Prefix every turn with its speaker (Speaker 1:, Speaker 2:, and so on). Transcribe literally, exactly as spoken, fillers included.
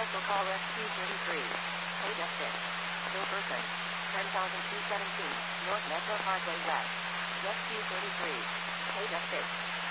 Speaker 1: Cancel call S Q thirty-three. Page F six. Bill Person. ten thousand two hundred seventeen. North Metro Parkway West. S Q thirty-three. Page F six.